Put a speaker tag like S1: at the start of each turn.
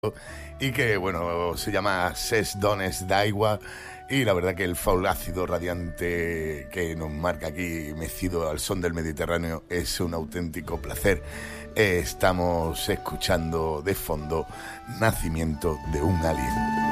S1: y que, bueno, se llama Ses Dones d'Aigua. Y la verdad que el faul ácido radiante que nos marca aquí, mecido al son del Mediterráneo, es un auténtico placer. Estamos escuchando de fondo Nacimiento de un alien.